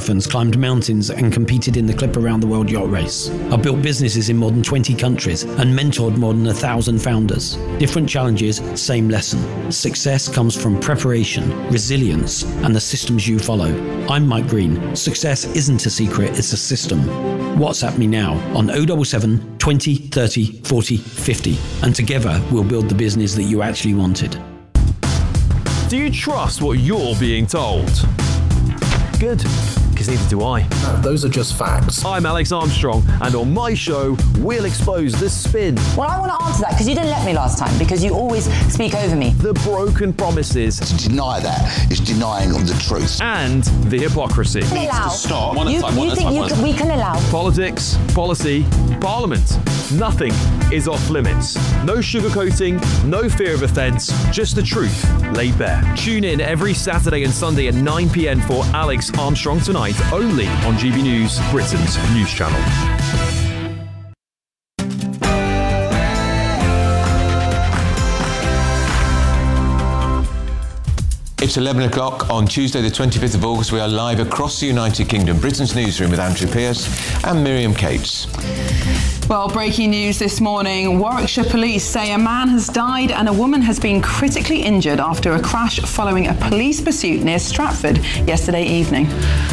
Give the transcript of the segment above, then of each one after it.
triathlons, climbed mountains, and competed in the Clip Around the World yacht race. I've built businesses in more than 20 countries and mentored more than 1,000 founders. Different challenges, same lesson. Success comes from preparation, resilience, and the systems you follow. I'm Mike Green. Success isn't a secret, it's a system. WhatsApp me now on 077 20 30 40 50, and together we'll build the business that you actually wanted. Do you trust what you're being told? Good, because neither do I. Those are just facts. I'm Alex Armstrong, and on my show, we'll expose the spin. Well, I want to answer that because you didn't let me last time, because you always speak over me. The broken promises. To deny that is denying the truth. And the hypocrisy. Stop. You think we can allow Politics, policy, parliament. Nothing is off limits. No sugarcoating, no fear of offence, just the truth laid bare. Tune in every Saturday and Sunday at 9 p.m. for Alex Armstrong Tonight, only on GB News, Britain's news channel. It's 11 o'clock on Tuesday the 25th of August. We are live across the United Kingdom, Britain's newsroom with Andrew Pearce and Miriam Cates. Well, breaking news this morning. Warwickshire police say a man has died and a woman has been critically injured after a crash following a police pursuit near Stratford yesterday evening.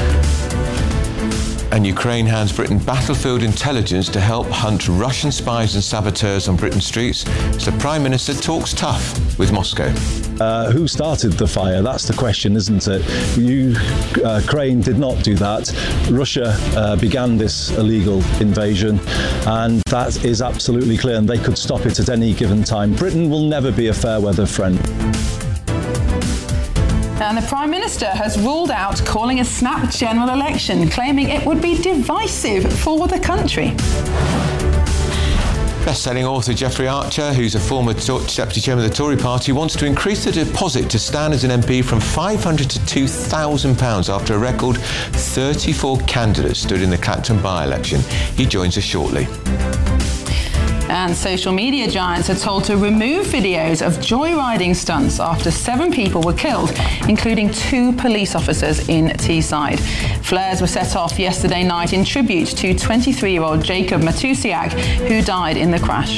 And Ukraine hands Britain battlefield intelligence to help hunt Russian spies and saboteurs on Britain's streets. So Prime Minister talks tough with Moscow. Who started the fire? That's the question, isn't it? Ukraine did not do that. Russia began this illegal invasion, and that is absolutely clear, and they could stop it at any given time. Britain will never be a fair weather friend. And the Prime Minister has ruled out calling a snap general election, claiming it would be divisive for the country. Best-selling author Jeffrey Archer, who's a former Deputy Chairman of the Tory party, wants to increase the deposit to stand as an MP from £500 to £2,000 after a record 34 candidates stood in the Clacton by-election. He joins us shortly. And social media giants are told to remove videos of joyriding stunts after 7 people were killed, including 2 police officers in Teesside. Flares were set off yesterday night in tribute to 23-year-old Jacob Matusiak, who died in the crash.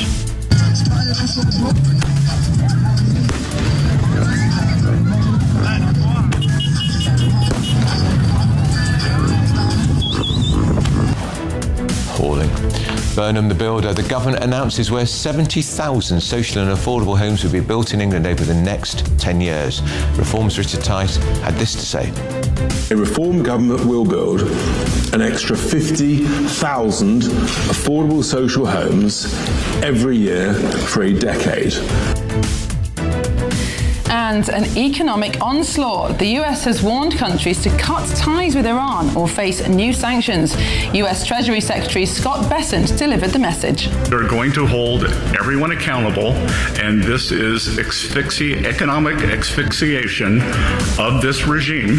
Appalling. Burnham the Builder. The government announces where 70,000 social and affordable homes will be built in England over the next 10 years. Reform's Richard Tice had this to say. A Reform government will build an extra 50,000 affordable social homes every year for a decade. And an economic onslaught. The US has warned countries to cut ties with Iran or face new sanctions. US Treasury Secretary Scott Bessent delivered the message. They're going to hold everyone accountable, and this is economic asphyxiation of this regime.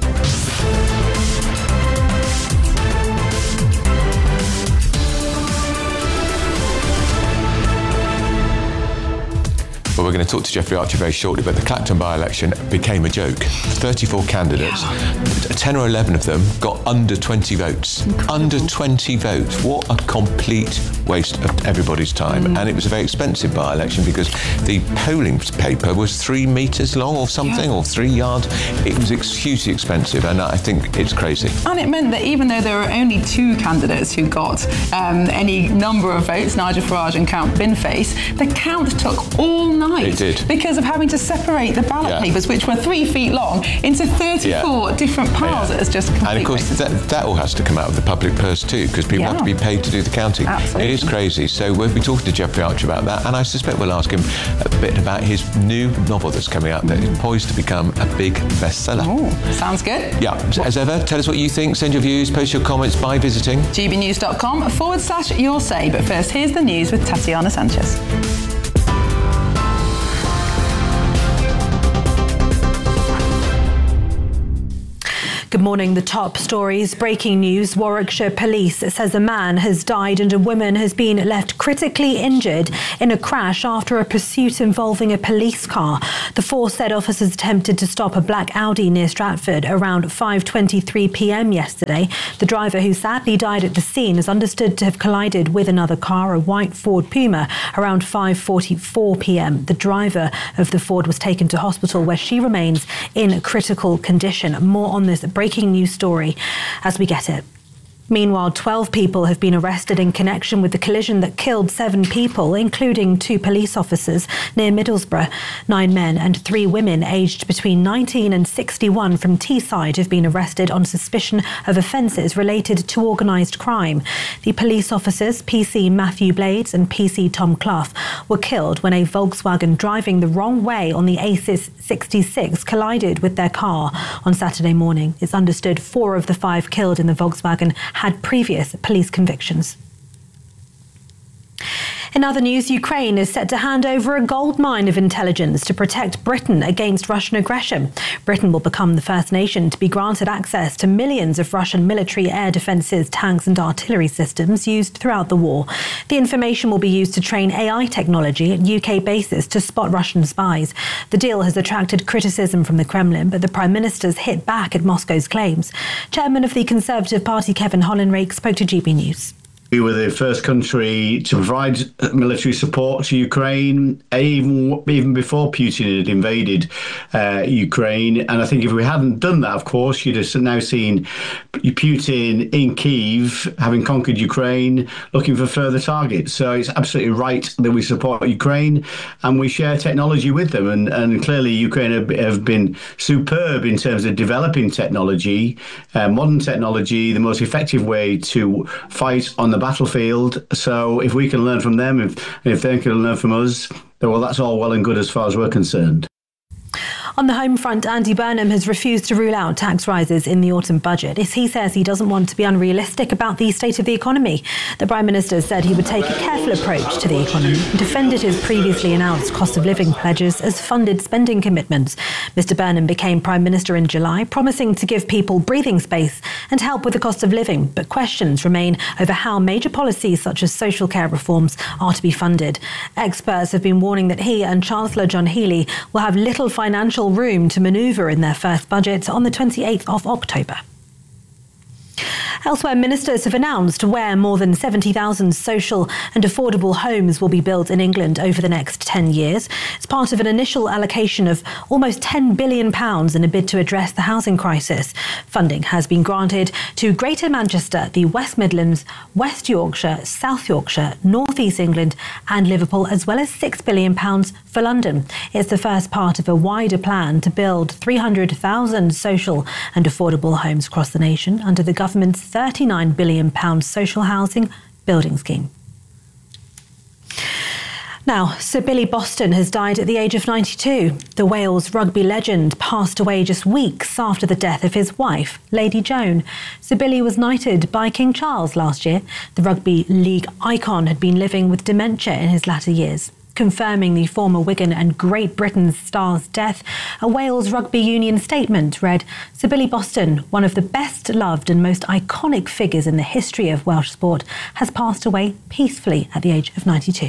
Well, we're going to talk to Jeffrey Archer very shortly, but the Clacton by-election became a joke. 34 candidates, 10 or 11 of them got under 20 votes. Incredible. Under 20 votes. What a complete waste of everybody's time. And it was a very expensive by-election because the polling paper was 3 metres long or something, or 3 yards. It was hugely expensive, and I think it's crazy. And it meant that even though there were only 2 candidates who got any number of votes, Nigel Farage and Count Binface, the count took all night. It did. Because of having to separate the ballot papers, which were 3 feet long, into 34 different piles. It's just complete. And of course, that all has to come out of the public purse too, because people have to be paid to do the counting. Absolutely. It is crazy. So we'll be talking to Jeffrey Archer about that, and I suspect we'll ask him a bit about his new novel that's coming out that is poised to become a big bestseller. Oh, sounds good. Yeah. As ever, tell us what you think. Send your views, post your comments by visiting gbnews.com/your say. But first, here's the news with Tatiana Sanchez. Good morning. The top stories. Breaking news. Warwickshire Police says a man has died and a woman has been left critically injured in a crash after a pursuit involving a police car. The force said officers attempted to stop a black Audi near Stratford around 5:23 p.m. yesterday. The driver, who sadly died at the scene, is understood to have collided with another car, a white Ford Puma, around 5:44 p.m. The driver of the Ford was taken to hospital where she remains in critical condition. More on this breaking news story as we get it. Meanwhile, 12 people have been arrested in connection with the collision that killed 7 people, including 2 police officers near Middlesbrough. 9 men and 3 women aged between 19 and 61 from Teesside have been arrested on suspicion of offences related to organised crime. The police officers, PC Matthew Blades and PC Tom Clough, were killed when a Volkswagen driving the wrong way on the A66 collided with their car on Saturday morning. It's understood 4 of the 5 killed in the Volkswagen had previous police convictions. In other news, Ukraine is set to hand over a goldmine of intelligence to protect Britain against Russian aggression. Britain will become the first nation to be granted access to millions of Russian military air defences, tanks and artillery systems used throughout the war. The information will be used to train AI technology at UK bases to spot Russian spies. The deal has attracted criticism from the Kremlin, but the Prime Minister's hit back at Moscow's claims. Chairman of the Conservative Party, Kevin Hollinrake, spoke to GB News. We were the first country to provide military support to Ukraine, even before Putin had invaded Ukraine. And I think if we hadn't done that, of course, you'd have now seen Putin in Kyiv, having conquered Ukraine, looking for further targets. So it's absolutely right that we support Ukraine and we share technology with them. And clearly Ukraine have been superb in terms of developing technology, modern technology, the most effective way to fight on the battlefield. So if we can learn from them, if they can learn from us, well, that's all well and good as far as we're concerned. On the home front, Andy Burnham has refused to rule out tax rises in the autumn budget. He says he doesn't want to be unrealistic about the state of the economy. The Prime Minister said he would take a careful approach to the economy and defended his previously announced cost of living pledges as funded spending commitments. Mr Burnham became Prime Minister in July, promising to give people breathing space and help with the cost of living. But questions remain over how major policies such as social care reforms are to be funded. Experts have been warning that he and Chancellor John Healey will have little financial room to manoeuvre in their first budget on the 28th of October. Elsewhere, ministers have announced where more than 70,000 social and affordable homes will be built in England over the next 10 years. It's part of an initial allocation of almost £10 billion in a bid to address the housing crisis. Funding has been granted to Greater Manchester, the West Midlands, West Yorkshire, South Yorkshire, North East England and Liverpool, as well as £6 billion for London. It's the first part of a wider plan to build 300,000 social and affordable homes across the nation under the government's £39 billion social housing building scheme. Now, Sir Billy Boston has died at the age of 92. The Wales rugby legend passed away just weeks after the death of his wife, Lady Joan. Sir Billy was knighted by King Charles last year. The rugby league icon had been living with dementia in his latter years. Confirming the former Wigan and Great Britain star's death, a Wales Rugby Union statement read, "Sir Billy Boston, one of the best loved and most iconic figures in the history of Welsh sport, has passed away peacefully at the age of 92.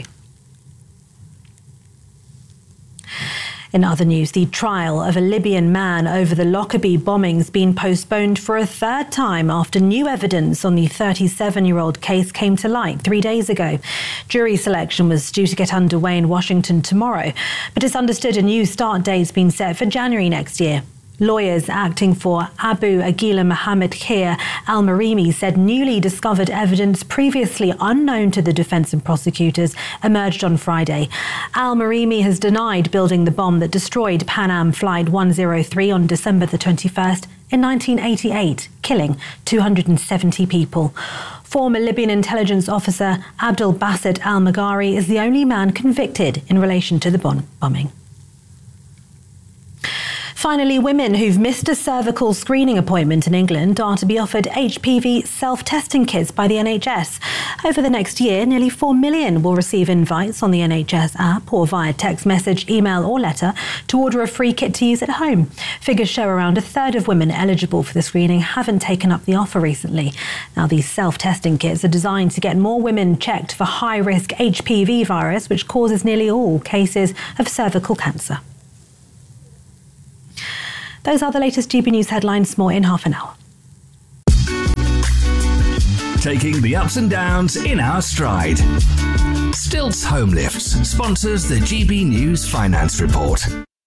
In other news, the trial of a Libyan man over the Lockerbie bombings been postponed for a third time after new evidence on the 37-year-old case came to light 3 days ago. Jury selection was due to get underway in Washington tomorrow, but it's understood a new start date's been set for January next year. Lawyers acting for Abu Aguila Mohammed Khir al-Marimi said newly discovered evidence previously unknown to the defence and prosecutors emerged on Friday. Al-Marimi has denied building the bomb that destroyed Pan Am Flight 103 on December the 21st in 1988, killing 270 people. Former Libyan intelligence officer Abdel Basit al-Maghari is the only man convicted in relation to the bombing. Finally, women who've missed a cervical screening appointment in England are to be offered HPV self-testing kits by the NHS. Over the next year, nearly 4 million will receive invites on the NHS app or via text message, email or letter to order a free kit to use at home. Figures show around a third of women eligible for the screening haven't taken up the offer recently. Now, these self-testing kits are designed to get more women checked for high-risk HPV virus, which causes nearly all cases of cervical cancer. Those are the latest GB News headlines. More in half an hour. Taking the ups and downs in our stride. Stilts Home Lifts sponsors the GB News Finance Report.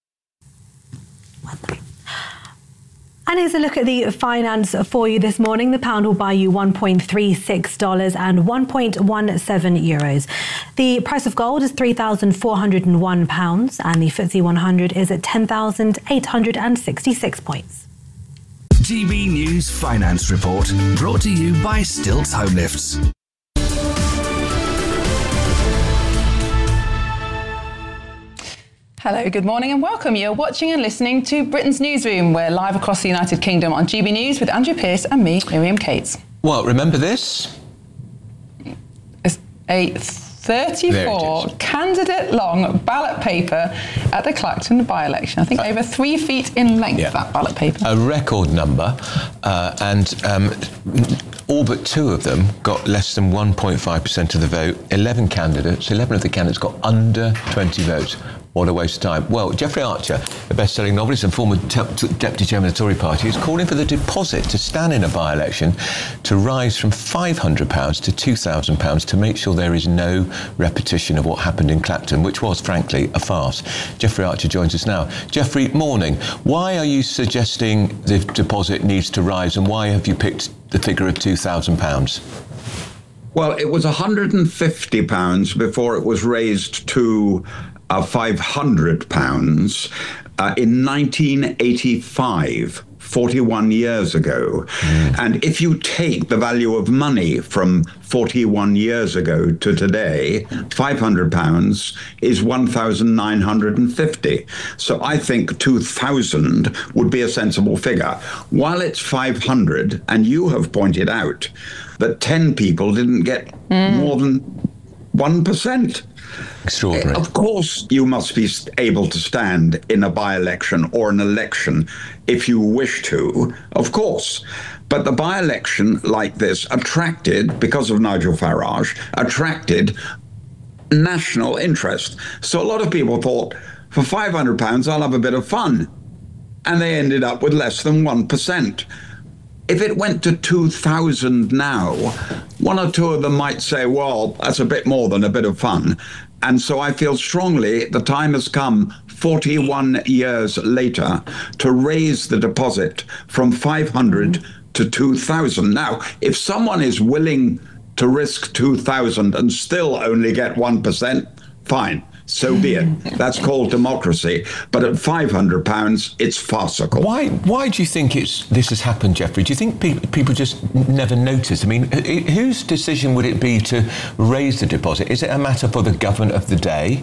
And here's a look at the finance for you this morning. The pound will buy you $1.36 and 1.17 euros. The price of gold is £3,401 and the FTSE 100 is at 10,866 points. GB News Finance Report, brought to you by Stilts Home Lifts. Hello, good morning and welcome. You're watching and listening to Britain's Newsroom. We're live across the United Kingdom on GB News with Andrew Pearce and me, Miriam Cates. Well, remember this? It's a 34 candidate long ballot paper at the Clacton by-election. I think over 3 feet in length, that ballot paper. A record number, and all but 2 of them got less than 1.5% of the vote. 11 of the candidates got under 20 votes. What a waste of time. Well, Jeffrey Archer, a best-selling novelist and former deputy chairman of the Tory party, is calling for the deposit to stand in a by-election to rise from £500 to £2,000 to make sure there is no repetition of what happened in Clacton, which was, frankly, a farce. Jeffrey Archer joins us now. Jeffrey, morning. Why are you suggesting the deposit needs to rise, and why have you picked the figure of £2,000? Well, it was £150 before it was raised to £500 in 1985, 41 years ago. And if you take the value of money from 41 years ago to today, £500 is 1,950. So I think 2,000 would be a sensible figure. While it's 500, and you have pointed out that 10 people didn't get more than 1%. Extraordinary. Of course, you must be able to stand in a by-election or an election if you wish to, of course. But the by-election like this attracted, because of Nigel Farage, attracted national interest. So a lot of people thought, for £500, I'll have a bit of fun. And they ended up with less than 1%. If it went to 2,000 now, 1 or 2 of them might say, well, that's a bit more than a bit of fun. And so I feel strongly the time has come, 41 years later, to raise the deposit from 500 to 2,000. Now, if someone is willing to risk 2,000 and still only get 1%, fine. So be it. That's called democracy. But at £500, it's farcical. Why do you think this has happened, Jeffrey? Do you think people just never notice? I mean, whose decision would it be to raise the deposit? Is it a matter for the government of the day?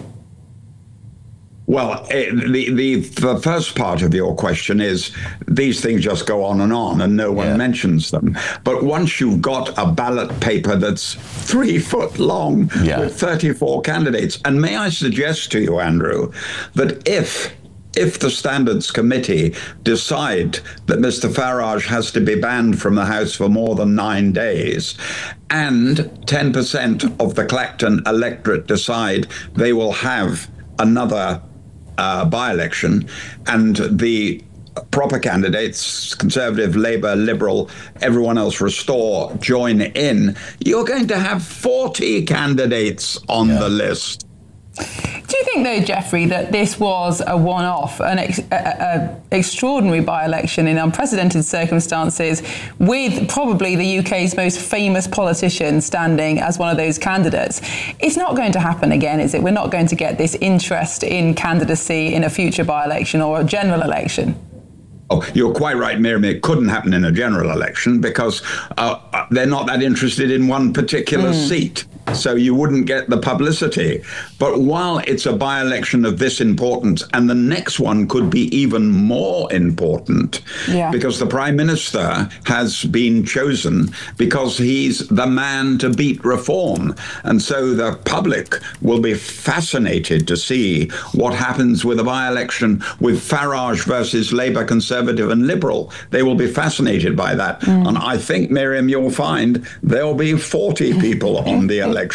Well, the first part of your question is these things just go on and no one mentions them. But once you've got a ballot paper that's 3 foot long with 34 candidates, and may I suggest to you, Andrew, that if the Standards Committee decide that Mr. Farage has to be banned from the House for more than 9 days, and 10% of the Clacton electorate decide they will have another by-election, and the proper candidates, Conservative, Labour, Liberal, everyone else, Restore, join in, you're going to have 40 candidates on the list. Do you think, though, Jeffrey, that this was a one-off, an extraordinary by-election in unprecedented circumstances, with probably the UK's most famous politician standing as one of those candidates? It's not going to happen again, is it? We're not going to get this interest in candidacy in a future by-election or a general election. Oh, you're quite right, Miriam. It couldn't happen in a general election because they're not that interested in one particular seat. so you wouldn't get the publicity. But while it's a by-election of this importance, and the next one could be even more important, because the Prime Minister has been chosen because he's the man to beat reform. And so the public will be fascinated to see what happens with a by-election with Farage versus Labour, Conservative and Liberal. They will be fascinated by that. And I think, Miriam, you'll find there'll be 40 people on the election.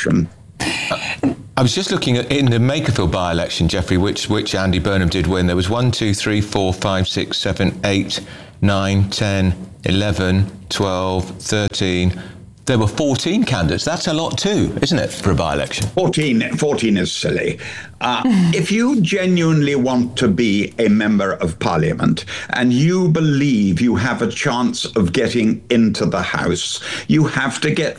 I was just looking at in the Makerfield by-election, Geoffrey, which Andy Burnham did win. There was 1, 2, 3, 4, 5, 6, 7, 8, 9, 10, 11, 12, 13. There were 14 candidates. That's a lot too, isn't it, for a by-election? 14 is silly. If you genuinely want to be a member of Parliament and you believe you have a chance of getting into the House, you have to get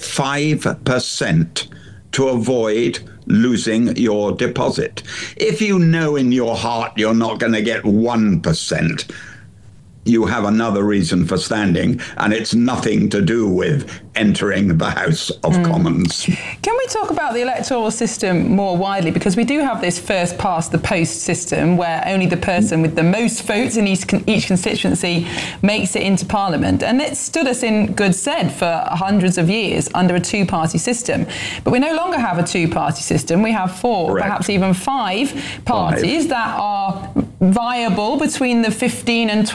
5% to avoid losing your deposit. If you know in your heart you're not going to get 1%, you have another reason for standing, and it's nothing to do with entering the House of Commons. Can we talk about the electoral system more widely? Because we do have this first past the post system where only the person with the most votes in each constituency makes it into Parliament. And it stood us in good stead for hundreds of years under a two-party system. But we no longer have a two-party system. We have 4, perhaps even 5 parties that are viable between the 15 and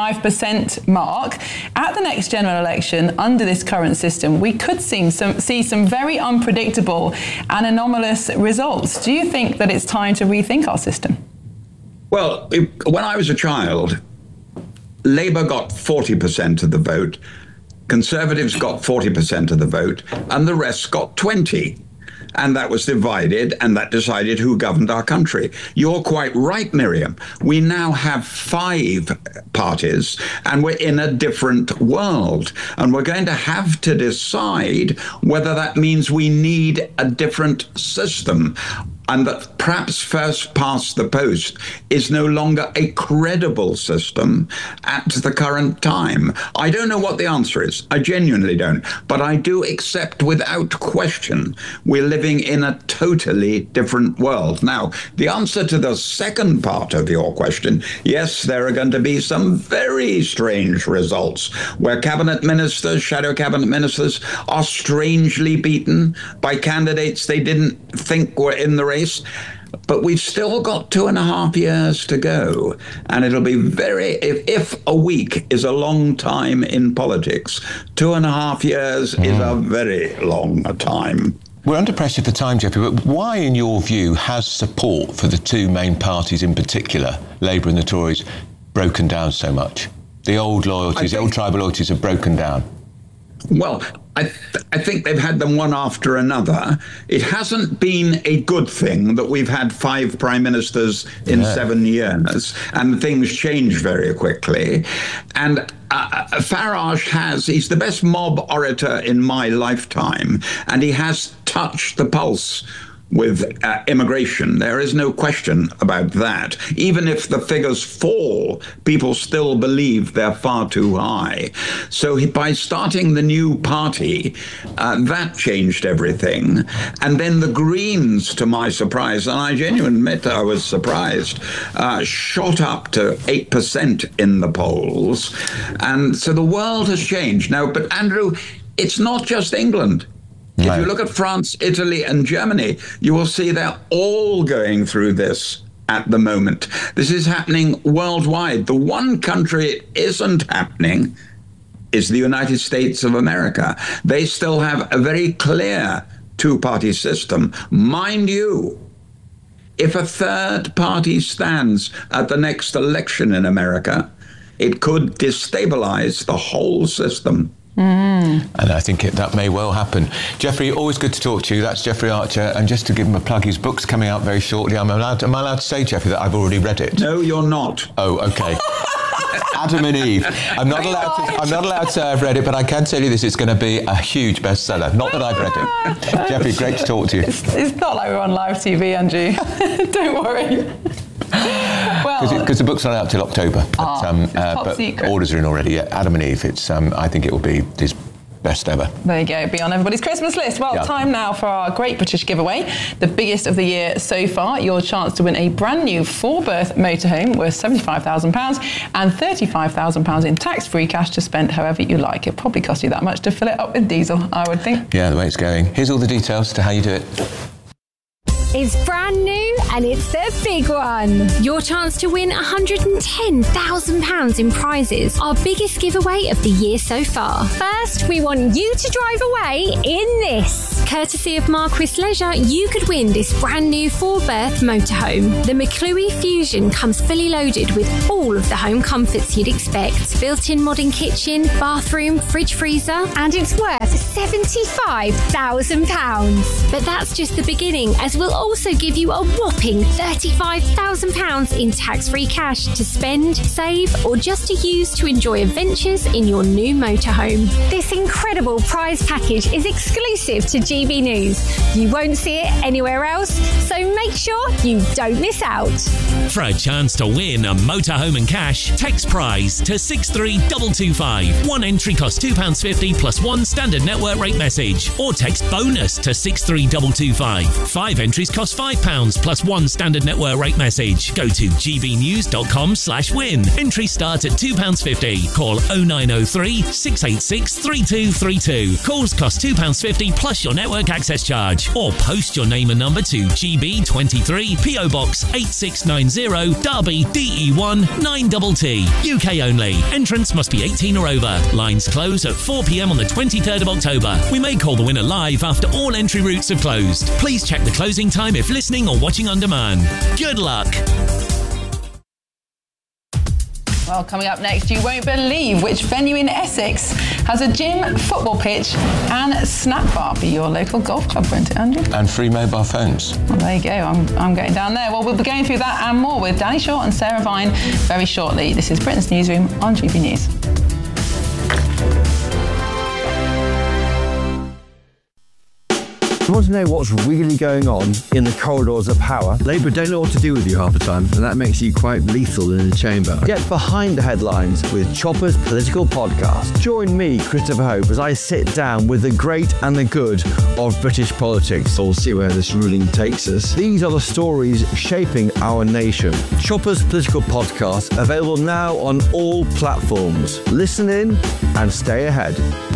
25% mark. At the next general election, under this current system, we could see some very unpredictable and anomalous results. Do you think that it's time to rethink our system? Well, when I was a child, Labour got 40% of the vote, Conservatives got 40% of the vote, and the rest got 20%. And that was divided, and that decided who governed our country. You're quite right, Miriam. We now have 5 parties, and we're in a different world. And we're going to have to decide whether that means we need a different system, and that perhaps first past the post is no longer a credible system at the current time. I don't know what the answer is. I genuinely don't. But I do accept without question we're living in a totally different world. Now, the answer to the second part of your question, yes, there are going to be some very strange results where cabinet ministers, shadow cabinet ministers, are strangely beaten by candidates they didn't think were in the race. But we've still got 2.5 years to go. And it'll be if a week is a long time in politics, 2.5 years is a very long time. We're under pressure for time, Geoffrey, but why, in your view, has support for the two main parties in particular, Labour and the Tories, broken down so much? The old loyalties, the old tribal loyalties have broken down. Well, I think they've had them one after another. It hasn't been a good thing that we've had 5 prime ministers in 7 years, and things change very quickly. And Farage he's the best mob orator in my lifetime, and he has touched the pulse with immigration. There is no question about that. Even if the figures fall, people still believe they're far too high. So by starting the new party, that changed everything. And then the Greens, to my surprise, and I genuinely admit I was surprised, shot up to 8% in the polls. And so the world has changed. Now, but Andrew, it's not just England. If you look at France, Italy, and Germany, you will see they're all going through this at the moment. This is happening worldwide. The one country it isn't happening is the United States of America. They still have a very clear two-party system. Mind you, if a third party stands at the next election in America, it could destabilize the whole system. And I think that may well happen. Geoffrey, always good to talk to you. That's Geoffrey Archer. And just to give him a plug, his book's coming out very shortly. Am I allowed to say, Geoffrey, that I've already read it? No, you're not. Oh, OK. Adam and Eve. I'm not allowed to say I've read it, but I can tell you this, it's going to be a huge bestseller. Not that I've read it. Geoffrey, great to talk to you. It's not like we're on live TV, Andrew. Don't worry. Because the book's not out till October, but secret. orders are in already. Yeah, Adam and Eve. It's I think it will be his best ever. There you go, be on everybody's Christmas list. Well, time now for our Great British giveaway, the biggest of the year so far. Your chance to win a brand new 4-berth motorhome worth £75,000 and £35,000 in tax-free cash to spend however you like. It probably cost you that much to fill it up with diesel, I would think. Yeah, the way it's going. Here's all the details to how you do it. It's brand new and it's the big one. Your chance to win £110,000 in prizes. Our biggest giveaway of the year so far. First, we want you to drive away in this. Courtesy of Marquis Leisure, you could win this brand new 4-berth motorhome. The McClue Fusion comes fully loaded with all of the home comforts you'd expect. Built-in modern kitchen, bathroom, fridge freezer, and it's worth £75,000. But that's just the beginning, as we'll also give you a whopping £35,000 in tax-free cash to spend, save, or just to use to enjoy adventures in your new motorhome. This incredible prize package is exclusive to GB News. You won't see it anywhere else, so make sure you don't miss out. For a chance to win a motorhome and cash, text prize to 63225. One entry costs £2.50 plus one standard network rate message, or text bonus to 63225. 5 entries cost £5 plus one standard network rate message. Go to gbnews.com/win. Entry starts at £2.50. Call 0903 686 3232. Calls cost £2.50 plus your network access charge. Or post your name and number to GB23 PO Box 8690 Derby DE1 9TT. UK only. Entrance must be 18 or over. Lines close at 4 p.m. on the 23rd of October. We may call the winner live after all entry routes have closed. Please check the closing time if listening or watching on demand. Good luck. Well, coming up next, you won't believe which venue in Essex has a gym, football pitch and snack bar. Be your local golf club, won't it, Andrew? And free mobile phones. Well, there you go. I'm getting down there. Well, we'll be going through that and more with Danny Shaw and Sarah Vine very shortly. This is Britain's Newsroom on GB News. You want to know what's really going on in the corridors of power? Labour don't know what to do with you half the time, and that makes you quite lethal in the chamber. Get behind the headlines with Chopper's Political Podcast. Join me, Christopher Hope, as I sit down with the great and the good of British politics. We'll see where this ruling takes us. These are the stories shaping our nation. Chopper's Political Podcast, available now on all platforms. Listen in and stay ahead.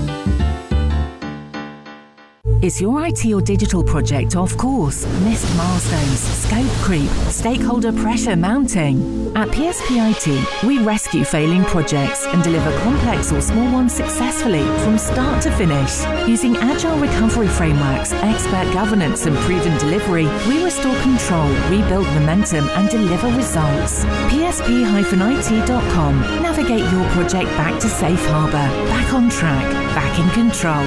Is your IT or digital project off course? Missed milestones, scope creep, stakeholder pressure mounting? At PSP IT, we rescue failing projects and deliver complex or small ones successfully from start to finish. Using agile recovery frameworks, expert governance and proven delivery, we restore control, rebuild momentum and deliver results. PSP-IT.com. Navigate your project back to safe harbour, back on track, back in control.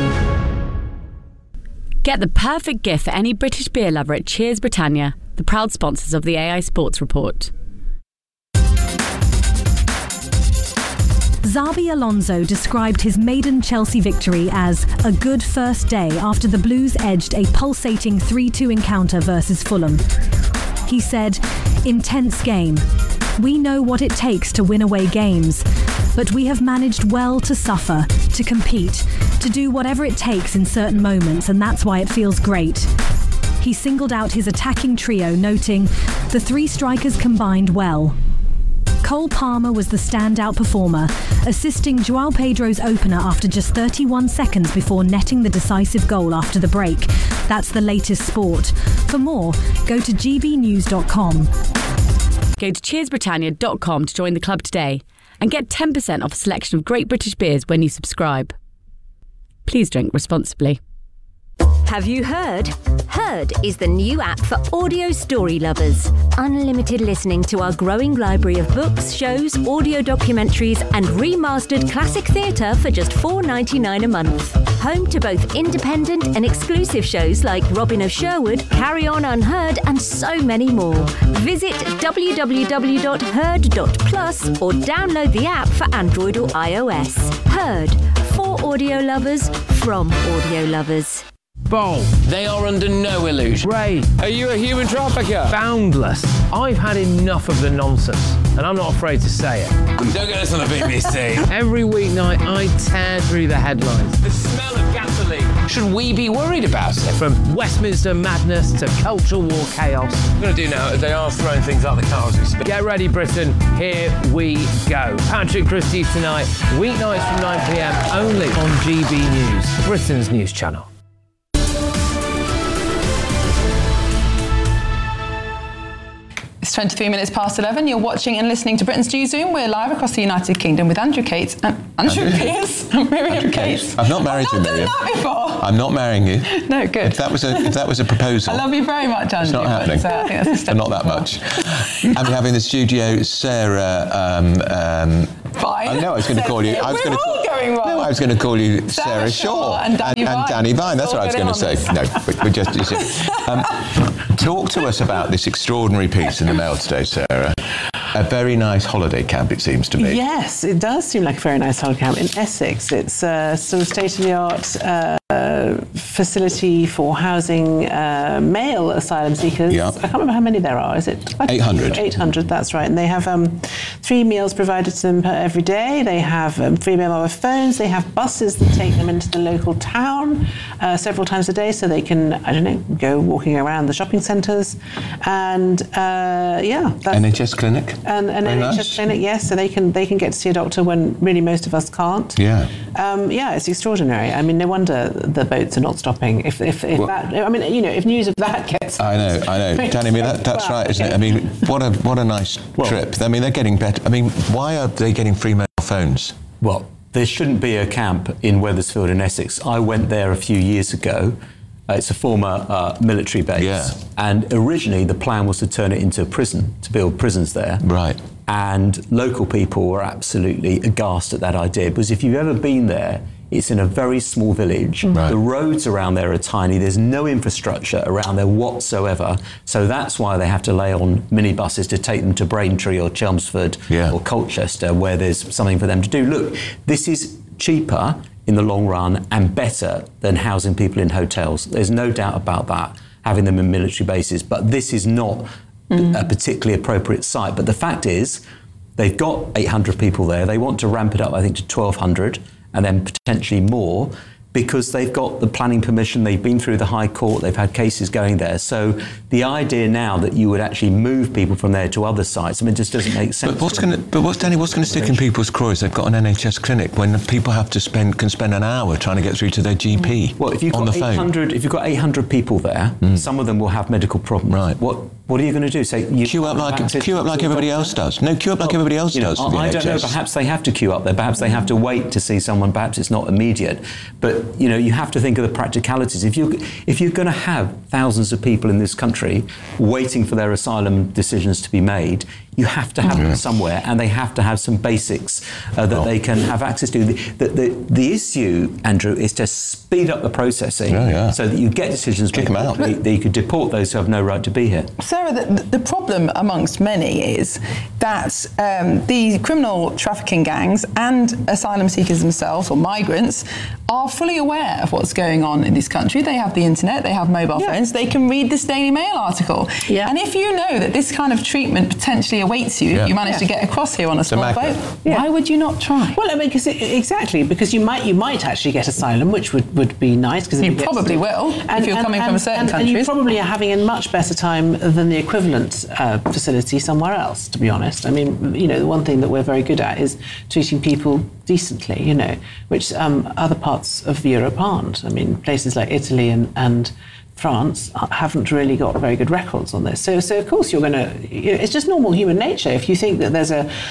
Get the perfect gift for any British beer lover at Cheers Britannia, the proud sponsors of the AI Sports Report. Xabi Alonso described his maiden Chelsea victory as a good first day after the Blues edged a pulsating 3-2 encounter versus Fulham. He said, "Intense game. We know what it takes to win away games, but we have managed well to suffer, to compete, to do whatever it takes in certain moments, and that's why it feels great." He singled out his attacking trio, noting, "The three strikers combined well." Cole Palmer was the standout performer, assisting João Pedro's opener after just 31 seconds before netting the decisive goal after the break. That's the latest sport. For more, go to gbnews.com. Go to cheersbritannia.com to join the club today and get 10% off a selection of great British beers when you subscribe. Please drink responsibly. Have you heard? Heard is the new app for audio story lovers. Unlimited listening to our growing library of books, shows, audio documentaries and remastered classic theatre for just $4.99 a month. Home to both independent and exclusive shows like Robin of Sherwood, Carry On Unheard and so many more. Visit www.heard.plus or download the app for Android or iOS. Heard, for audio lovers, from audio lovers. Bold. They are under no illusion. Ray. Are you a human trafficker? Boundless. I've had enough of the nonsense, and I'm not afraid to say it. Don't get us on the BBC. Every weeknight, I tear through the headlines. The smell of gasoline. Should we be worried about it? From Westminster madness to cultural war chaos. What I'm going to do now is they are throwing things out the car as we speak. Get ready, Britain. Here we go. Patrick Christie tonight, weeknights from 9 p.m. only on GB News, Britain's news channel. It's 23 minutes past 11. You're watching and listening to Britain's Newsroom. We're live across the United Kingdom with Andrew Cates and Andrew Pierce and Miriam Cates. I've not married you, Miriam. I've not done that before. I'm not marrying you. No, good. If that was a proposal. I love you very much, Andrew. It's not happening. But, I think that's a step not that much. And we have in the studio Sarah. Fine. I know I was going to call you. We're all going wrong. No, I was going to call you Sarah Shaw and Danny Vine. That's what I was going to say. No, we just. Talk to us about this extraordinary piece in the Mail today, Sarah. A very nice holiday camp, it seems to me. Yes, it does seem like a very nice holiday camp in Essex. It's a sort of state-of-the-art facility for housing male asylum seekers. Yeah. I can't remember how many there are. Is it 800? 800, that's right. And they have 3 meals provided to them every day. They have free mobile phones. They have buses that take them into the local town several times a day, so they can, I don't know, go walking around the shopping centres. And that's NHS clinic. An NHS clinic, yes, so they can get to see a doctor when really most of us can't. Yeah. It's extraordinary. I mean, no wonder the boats are not stopping. If that, I mean, you know, if news of that gets. I know. Danny, I mean, that's right, isn't it? I mean, what a nice trip. I mean, they're getting better. I mean, why are they getting free mobile phones? Well, there shouldn't be a camp in Wethersfield in Essex. I went there a few years ago. It's a former military base. And originally the plan was to turn it into a prison, to build prisons there. Right. And local people were absolutely aghast at that idea, because if you've ever been there, it's in a very small village. Right. The roads around there are tiny. There's no infrastructure around there whatsoever. So that's why they have to lay on minibuses to take them to Braintree or Chelmsford or Colchester, where there's something for them to do. Look, this is cheaper in the long run and better than housing people in hotels. There's no doubt about that, having them in military bases. But this is not a particularly appropriate site. But the fact is, they've got 800 people there. They want to ramp it up, I think, to 1,200 and then potentially more, because they've got the planning permission, they've been through the High Court, they've had cases going there. So the idea now that you would actually move people from there to other sites, I mean, it just doesn't make sense. But what's going to stick in people's craws? They've got an NHS clinic when people have to spend an hour trying to get through to their GP. Well, if you've got 800 people there, some of them will have medical problems. Right. What are you going to do? Say queue up like everybody else does. No, queue up like everybody else does. I don't know. Perhaps they have to queue up there. Perhaps they have to wait to see someone. Perhaps it's not immediate. But you have to think of the practicalities. If you're going to have thousands of people in this country waiting for their asylum decisions to be made, you have to have them somewhere, and they have to have some basics that they can have access to. The issue, Andrew, is to speed up the processing so that you get decisions made quickly, that you could deport those who have no right to be here. Sarah, the problem amongst many is that the criminal trafficking gangs and asylum seekers themselves, or migrants, are fully aware of what's going on in this country. They have the internet, they have mobile phones, they can read this Daily Mail article. Yeah. And if you know that this kind of treatment potentially awaits you if you manage to get across here on a small boat, why would you not try? Well, I mean, because you might actually get asylum, which would be nice. Because you probably will, if you're coming from certain countries. And you probably are having a much better time than the equivalent facility somewhere else, to be honest. I mean, the one thing that we're very good at is treating people decently, which other parts of Europe aren't. I mean, places like Italy and France haven't really got very good records on this. So of course you're going to. It's just normal human nature. If you think that there's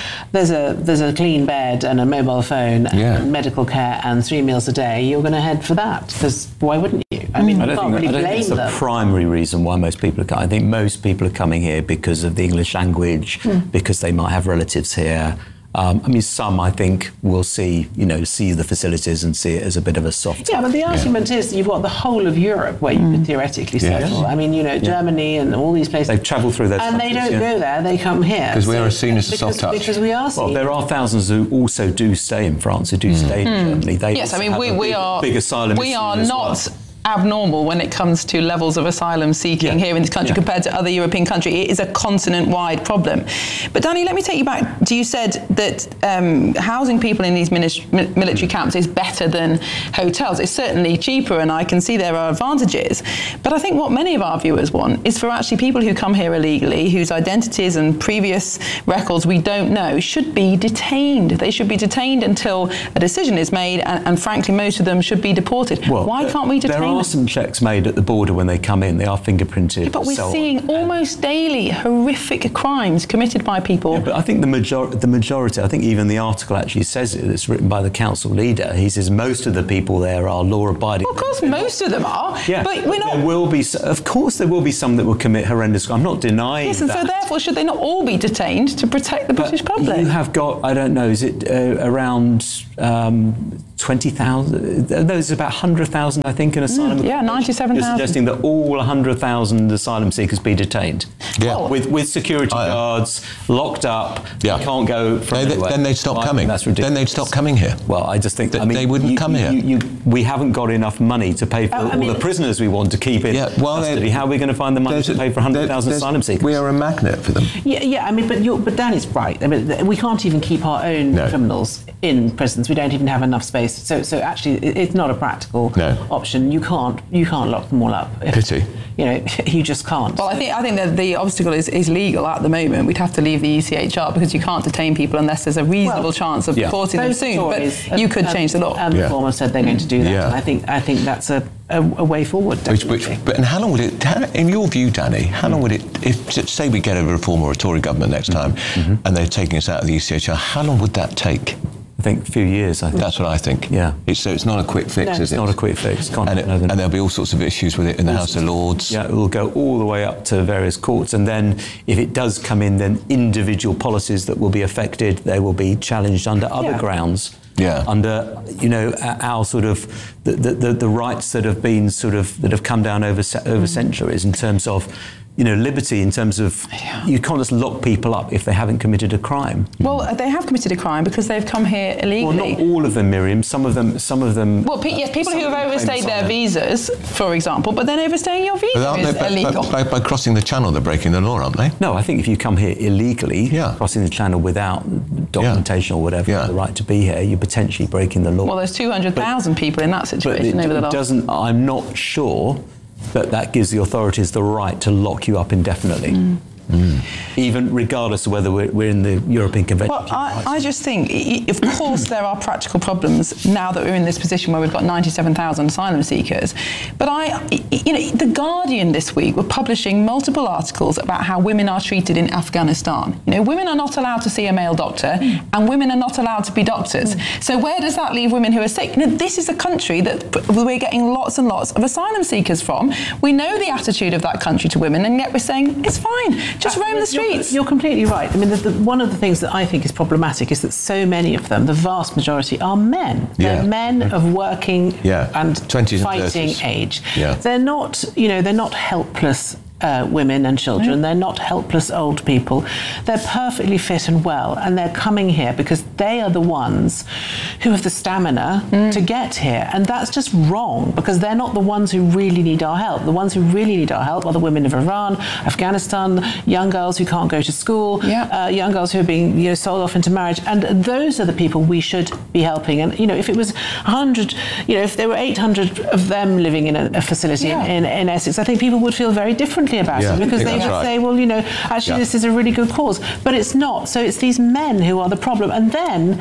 a clean bed and a mobile phone and medical care and 3 meals a day, you're going to head for that, because why wouldn't you? I mean, you can't really blame them. I don't think that's the primary reason why most people are coming. I think most people are coming here because of the English language, because they might have relatives here. I mean, some, I think, will see the facilities and see it as a bit of a soft. Yeah, but the argument is you've got the whole of Europe where you could theoretically settle. I mean, Germany and all these places. They've travelled through those and they don't go there, they come here. Because we are seen as a soft touch. Because we are seen. Well, there are thousands who also do stay in France, who do stay in Germany. They yes, I mean, we are big asylum we are not abnormal when it comes to levels of asylum seeking here in this country compared to other European countries. It is a continent-wide problem. But Danny, let me take you back. You said that housing people in these military camps is better than hotels. It's certainly cheaper, and I can see there are advantages. But I think what many of our viewers want is for actually people who come here illegally, whose identities and previous records we don't know, should be detained. They should be detained until a decision is made, and frankly, most of them should be deported. Well, why can't we detain them? There are some checks made at the border when they come in. They are fingerprinted. But we're seeing almost daily horrific crimes committed by people. Yeah, but I think the majority, I think even the article actually says it, it's written by the council leader. He says most of the people there are law-abiding. Well, of course, most of them are. Yeah, but we're not. There will be, of course, there will be some that will commit horrendous crime. I'm not denying yes, and that. so therefore, should they not all be detained to protect the British public? You have got, I don't know, is it around 20,000? No, there's about 100,000, I think, in asylum. Yeah, 97,000. You're suggesting that all 100,000 asylum seekers be detained? Yeah. With security guards, locked up, yeah. Can't go from anywhere. Then they'd stop coming. That's ridiculous. Then they'd stop coming here. Well, I just think that they wouldn't come here. We haven't got enough money to pay for all the prisoners we want to keep in custody. How are we going to find the money to pay for 100,000 asylum seekers? We are a magnet for them. Yeah. I mean, but Danny's right. I mean, we can't even keep our own criminals in prisons. We don't even have enough space. So actually, it's not a practical option. You can't lock them all up. Pity. You just can't. Well, I think that the obstacle is legal at the moment. We'd have to leave the ECHR because you can't detain people unless there's a reasonable chance of deporting them soon. But you could change the law. And the former said they're going to do that. Yeah. And I think that's a way forward. And how long would it? In your view, Danny, how long would it? If say we get a Reform or a Tory government next time, and they're taking us out of the ECHR, how long would that take? I think a few years. I think. That's what I think. Yeah. So it's not a quick fix, is it? It's not a quick fix. And there'll be all sorts of issues with it in the House of Lords. Yeah, it will go all the way up to various courts, and then if it does come in, then individual policies that will be affected, they will be challenged under other grounds. Yeah. Under our sort of the rights that have been that have come down over centuries in terms of. Liberty in terms of you can't just lock people up if they haven't committed a crime. Well, they have committed a crime because they've come here illegally. Well, not all of them, Miriam. Some of them. Well, yes, people who have overstayed their visas, for example, but then overstaying your visa is illegal. By crossing the channel, they're breaking the law, aren't they? No, I think if you come here illegally, crossing the channel without documentation or whatever, the right to be here, you're potentially breaking the law. Well, there's 200,000 people in that situation over the last. I'm not sure that gives the authorities the right to lock you up indefinitely. Even regardless of whether we're in the European Convention. Well, I just think, of course, there are practical problems now that we're in this position where we've got 97,000 asylum seekers. But The Guardian this week were publishing multiple articles about how women are treated in Afghanistan. Women are not allowed to see a male doctor, and women are not allowed to be doctors. So where does that leave women who are sick? This is a country that we're getting lots and lots of asylum seekers from. We know the attitude of that country to women, and yet we're saying it's fine. Just roam the streets. You're completely right. I mean, one of the things that I think is problematic is that so many of them, the vast majority, are men. They're men of working and 20s fighting and 30s. age. Yeah. They're not helpless women and children. They're not helpless old people. They're perfectly fit and well, and they're coming here because they are the ones who have the stamina to get here. And that's just wrong, because they're not the ones who really need our help. The ones who really need our help are the women of Iran, Afghanistan, young girls who can't go to school, young girls who are being sold off into marriage. And those are the people we should be helping. And if it was 100, if there were 800 of them living in a facility in Essex, I think people would feel very differently about it, because they would say, well, actually this is a really good cause, but it's not. So it's these men who are the problem. And then,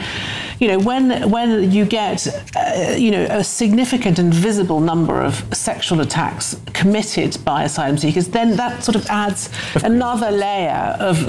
when you get, a significant and visible number of sexual attacks committed by asylum seekers, then that sort of adds another layer of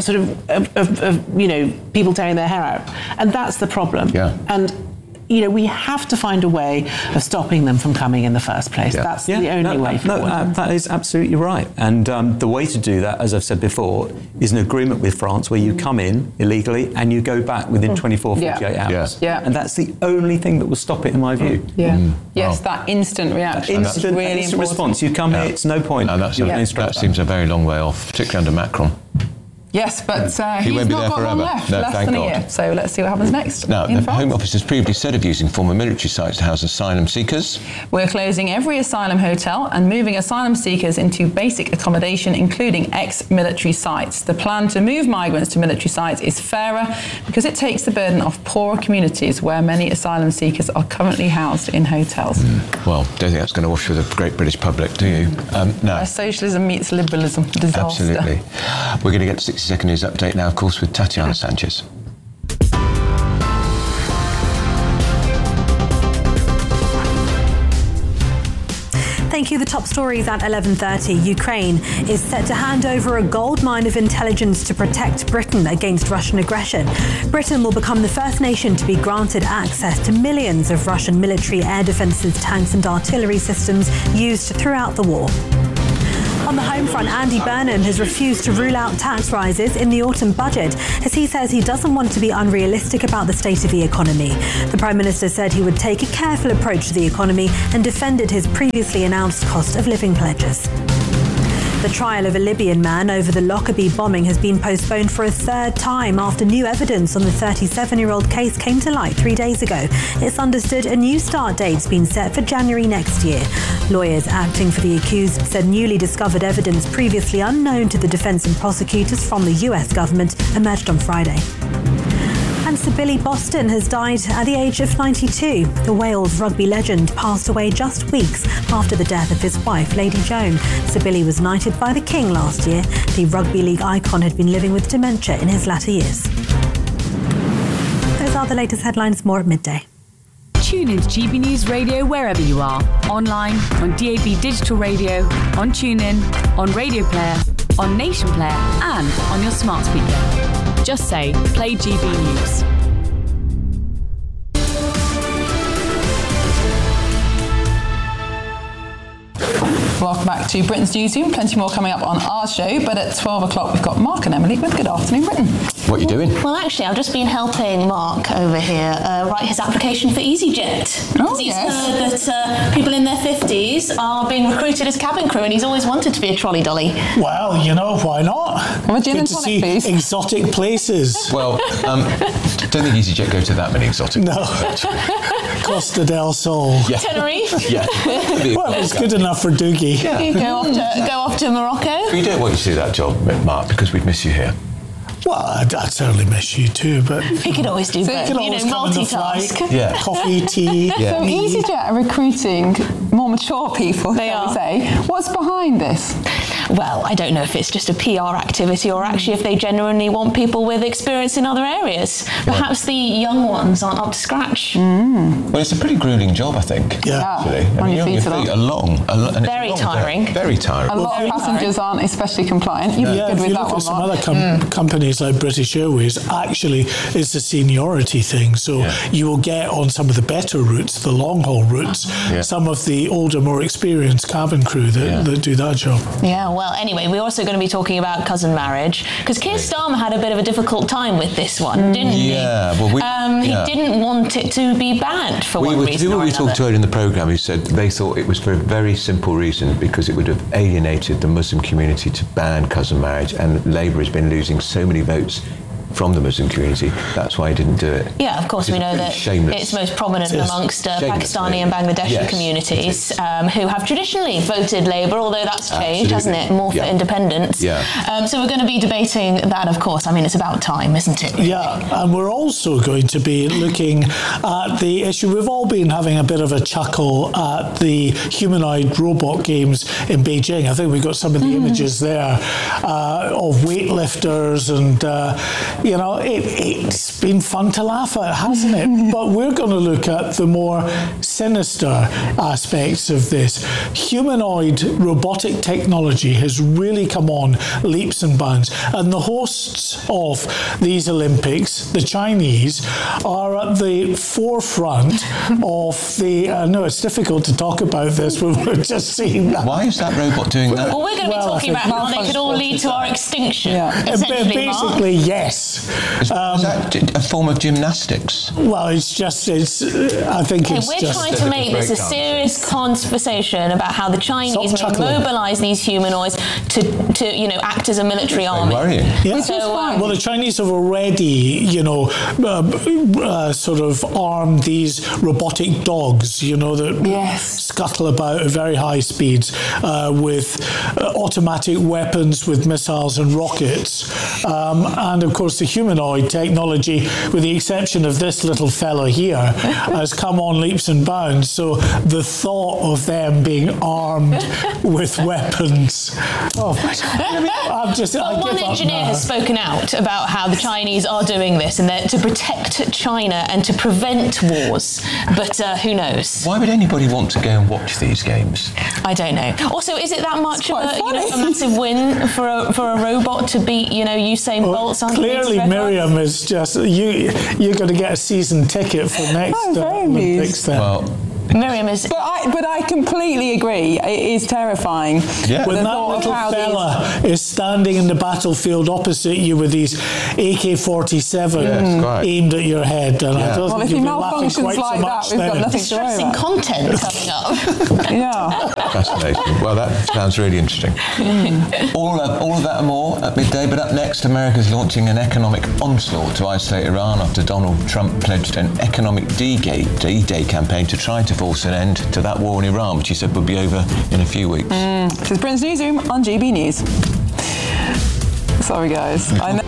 people tearing their hair out, and that's the problem. And we have to find a way of stopping them from coming in the first place. That's the only way forward. That is absolutely right. And the way to do that, as I've said before, is an agreement with France where you come in illegally and you go back within 24, 48 hours. And that's the only thing that will stop it, in my view. Yes, that instant reaction. Instant response. You come here, it's no point. And that seems a very long way off, particularly under Macron. Yes, but He he's won't be not there got forever. long left, No, less thank than a God. year. So let's see what happens next. Now, in the France. Home Office has previously said of using former military sites to house asylum seekers. We're closing every asylum hotel and moving asylum seekers into basic accommodation, including ex-military sites. The plan to move migrants to military sites is fairer because it takes the burden off poorer communities where many asylum seekers are currently housed in hotels. Well, don't think that's going to wash with the great British public, do you? No. Socialism meets liberalism. Disaster. Absolutely. We're going to get to 60-second news update now, of course, with Tatiana Sanchez. Thank you. The top stories at 11:30. Ukraine is set to hand over a gold mine of intelligence to protect Britain against Russian aggression. Britain will become the first nation to be granted access to millions of Russian military air defences, tanks and artillery systems used throughout the war. On the home front, Andy Burnham has refused to rule out tax rises in the autumn budget, as he says he doesn't want to be unrealistic about the state of the economy. The Prime Minister said he would take a careful approach to the economy and defended his previously announced cost of living pledges. The trial of a Libyan man over the Lockerbie bombing has been postponed for a third time after new evidence on the 37-year-old case came to light 3 days ago. It's understood a new start date's been set for January next year. Lawyers acting for the accused said newly discovered evidence previously unknown to the defence and prosecutors from the US government emerged on Friday. And Sir Billy Boston has died at the age of 92. The Wales rugby legend passed away just weeks after the death of his wife, Lady Joan. Sir Billy was knighted by the King last year. The rugby league icon had been living with dementia in his latter years. Those are the latest headlines. More at midday. Tune into GB News Radio wherever you are. Online, on DAB Digital Radio, on TuneIn, on Radio Player, on Nation Player and on your smart speaker. Just say, play GB News. Welcome back to Britain's Newsroom. Plenty more coming up on our show, but at 12 o'clock we've got Mark and Emily with Good Afternoon Britain. What are you doing? Well, actually, I've just been helping Mark over here write his application for EasyJet. Oh, he's heard that people in their 50s are being recruited as cabin crew, and he's always wanted to be a trolley dolly. Well, you know, why not? Well, gin Good and to tonic, see please. exotic places. Well, don't think EasyJet go to that many exotic No. Costa del Sol. Yeah. Tenerife. Yeah. Well, it's good enough for Doogie. Yeah. You go off to Morocco. We don't want you to do that job, Mark, because we'd miss you here. Well, I'd certainly miss you too, but... He could always do both, multitask. Yeah. Coffee, tea. So EasyJet are recruiting more mature people, shall we say. What's behind this? Well, I don't know if it's just a PR activity or actually if they genuinely want people with experience in other areas. Perhaps the young ones aren't up to scratch. Well, it's a pretty grueling job, I think. Yeah. Actually. On your Your feet a lot. are long. And it's Very a long tiring. day. Very tiring. A lot of passengers aren't especially compliant. You'd be Yeah, good if with you that look one, at some Mark. other companies like British Airways, actually it's a seniority thing. So you will get on some of the better routes, the long-haul routes, some of the older, more experienced cabin crew that do that job. Yeah, well, anyway, we're also going to be talking about cousin marriage, because Keir Starmer had a bit of a difficult time with this one, didn't he? Yeah, well, he didn't want it to be banned for one reason or we another. talked to her in the programme who said they thought it was for a very simple reason, because it would have alienated the Muslim community to ban cousin marriage, and Labour has been losing so many votes from the Muslim community. That's why he didn't do it. Yeah, of course, we know that it's most prominent amongst Pakistani and Bangladeshi communities who have traditionally voted Labour, although that's changed, hasn't it? More for independence. So we're going to be debating that, of course. I mean, it's about time, isn't it? Yeah, and we're also going to be looking at the issue. We've all been having a bit of a chuckle at the humanoid robot games in Beijing. I think we got some of the images there of weightlifters and it's been fun to laugh at, hasn't it? But we're going to look at the more sinister aspects of this. Humanoid robotic technology has really come on leaps and bounds, and the hosts of these Olympics, the Chinese, are at the forefront of the... no, it's difficult to talk about this when we're just seeing that. Why is that robot doing that? Well, we're going to be talking about how they could all lead to our extinction. Essentially, Basically, yes. Is that a form of gymnastics? Well, I think we're trying to make this a serious conversation about how the Chinese may mobilise these humanoids to act as a military army. Worrying. Yeah. Well, the Chinese have already, sort of armed these robotic dogs, that scuttle about at very high speeds with automatic weapons, with missiles and rockets. And of course, the humanoid technology, with the exception of this little fella here, has come on leaps and bounds. So the thought of them being armed with weapons. One engineer has spoken out about how the Chinese are doing this and they're to protect China and to prevent wars. But who knows? Why would anybody want to go and watch these games? I don't know. Also, is it that much of a massive win for a robot to beat Usain Bolt? Clearly, Miriam is just you're going to get a season ticket for next Olympics. Then. Well, Miriam is. But I completely agree. It is terrifying. Yeah. When that little fella is standing in the battlefield opposite you with these AK-47 aimed at your head, and I don't think you'll be laughing quite so much we've got nothing to worry about. Content coming up. Yeah. Fascinating. Well, that sounds really interesting. All of that and more at midday. But up next, America's launching an economic onslaught to isolate Iran after Donald Trump pledged an economic D-Day campaign to try to force an end to that war in Iran, which he said would be over in a few weeks. This is Britain's Newsroom on GB News. Sorry, guys. I know.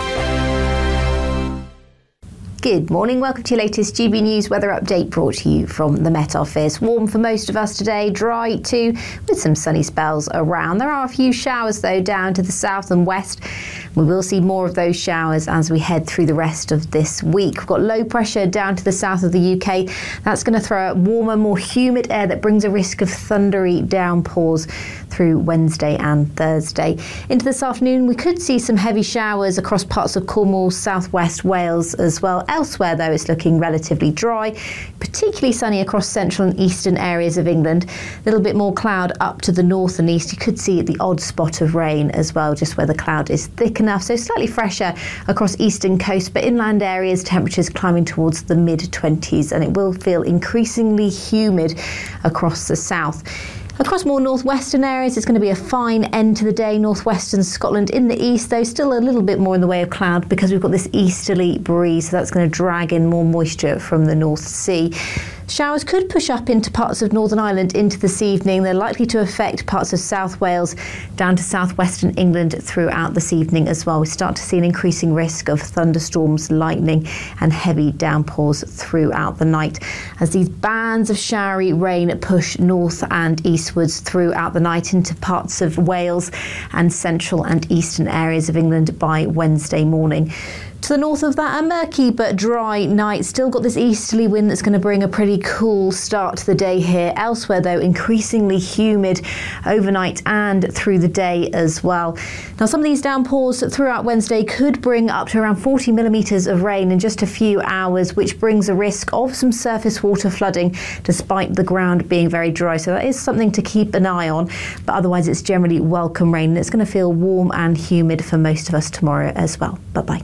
Good morning. Welcome to your latest GB News weather update, brought to you from the Met Office. Warm for most of us today, dry too, with some sunny spells around. There are a few showers though down to the south and west. We will see more of those showers as we head through the rest of this week. We've got low pressure down to the south of the UK. That's going to throw out warmer, more humid air that brings a risk of thundery downpours through Wednesday and Thursday. Into this afternoon, we could see some heavy showers across parts of Cornwall, southwest Wales as well. Elsewhere, though, it's looking relatively dry, particularly sunny across central and eastern areas of England. A little bit more cloud up to the north and east. You could see the odd spot of rain as well, just where the cloud is thick enough. So slightly fresher across eastern coast, but inland areas, temperatures climbing towards the mid-20s, and it will feel increasingly humid across the south. Across more northwestern areas, it's going to be a fine end to the day. Northwestern Scotland in the east, though, still a little bit more in the way of cloud because we've got this easterly breeze, so that's going to drag in more moisture from the North Sea. Showers could push up into parts of Northern Ireland into this evening. They're likely to affect parts of South Wales down to southwestern England throughout this evening as well. We start to see an increasing risk of thunderstorms, lightning and heavy downpours throughout the night as these bands of showery rain push north and eastwards throughout the night into parts of Wales and central and eastern areas of England by Wednesday morning. To the north of that, a murky but dry night. Still got this easterly wind that's going to bring a pretty cool start to the day here. Elsewhere, though, increasingly humid overnight and through the day as well. Now, some of these downpours throughout Wednesday could bring up to around 40 millimetres of rain in just a few hours, which brings a risk of some surface water flooding despite the ground being very dry. So that is something to keep an eye on. But otherwise, it's generally welcome rain. And it's going to feel warm and humid for most of us tomorrow as well. Bye-bye.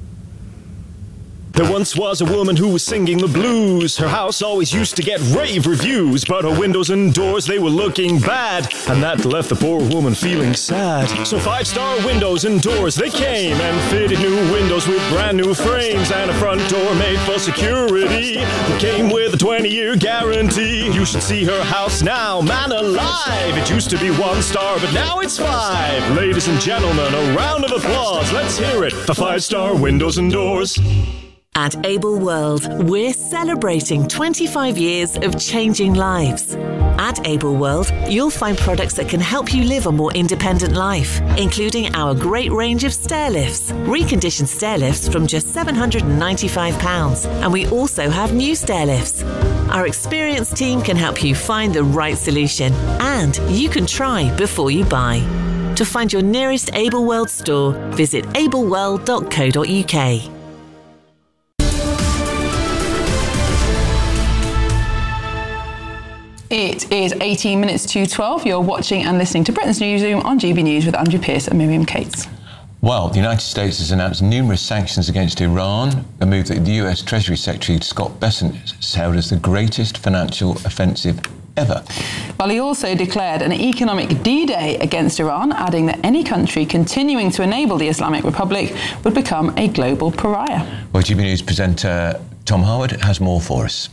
There once was a woman who was singing the blues. Her house always used to get rave reviews, but her windows and doors, they were looking bad, and that left the poor woman feeling sad. So 5-star windows and doors, they came and fitted new windows with brand new frames and a front door made for security that came with a 20-year guarantee. You should see her house now, man alive. It used to be 1 star, but now it's 5. Ladies and gentlemen, a round of applause. Let's hear it for 5-star windows and doors. At Able World, we're celebrating 25 years of changing lives. At Able World, you'll find products that can help you live a more independent life, including our great range of stair lifts, reconditioned stair lifts from just £795, and we also have new stair lifts. Our experienced team can help you find the right solution, and you can try before you buy. To find your nearest Able World store, visit ableworld.co.uk. It is 18 minutes to 12. You're watching and listening to Britain's Newsroom on GB News with Andrew Pearce and Miriam Cates. Well, the United States has announced numerous sanctions against Iran, a move that the US Treasury Secretary Scott Bessent has hailed as the greatest financial offensive ever. Well, he also declared an economic D-Day against Iran, adding that any country continuing to enable the Islamic Republic would become a global pariah. Well, GB News presenter Tom Harwood has more for us.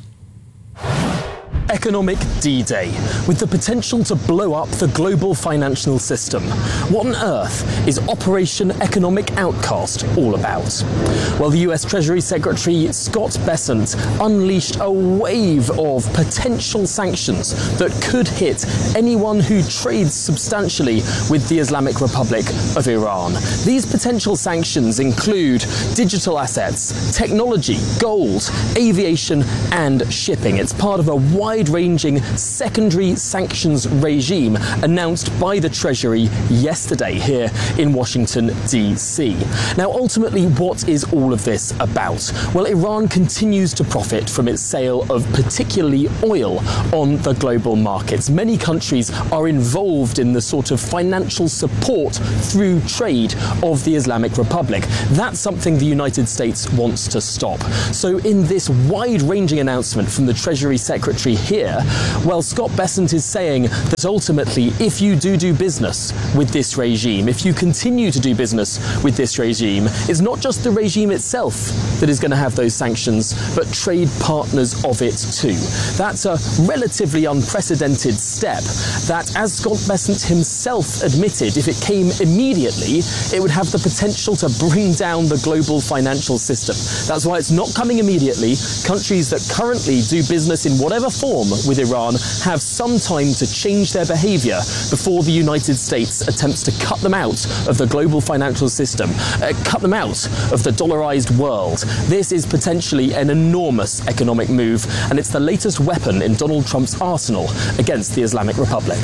Economic D-Day, with the potential to blow up the global financial system. What on earth is Operation Economic Outcast all about? Well, the US Treasury Secretary Scott Bessent unleashed a wave of potential sanctions that could hit anyone who trades substantially with the Islamic Republic of Iran. These potential sanctions include digital assets, technology, gold, aviation, and shipping. It's part of a wide-ranging secondary sanctions regime announced by the Treasury yesterday here in Washington, D.C. Now, ultimately, what is all of this about? Well, Iran continues to profit from its sale of particularly oil on the global markets. Many countries are involved in the sort of financial support through trade of the Islamic Republic. That's something the United States wants to stop. So in this wide-ranging announcement from the Treasury Secretary here, well, Scott Bessent is saying that ultimately, if you do business with this regime, if you continue to do business with this regime, it's not just the regime itself that is going to have those sanctions, but trade partners of it too. That's a relatively unprecedented step that, as Scott Bessent himself admitted, if it came immediately, it would have the potential to bring down the global financial system. That's why it's not coming immediately. Countries that currently do business in whatever form with Iran have some time to change their behaviour before the United States attempts to cut them out of the global financial system, cut them out of the dollarized world. This is potentially an enormous economic move, and it's the latest weapon in Donald Trump's arsenal against the Islamic Republic.